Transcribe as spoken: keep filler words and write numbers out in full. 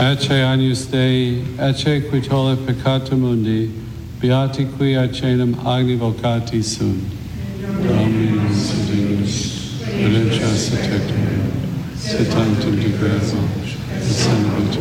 Ecce agnus Dei, ecce qui tollit peccata mundi, beati qui acenum agni vocati sunt. Dominus Deus, redemptionis et tectum, sit tantum de gratia, et senabit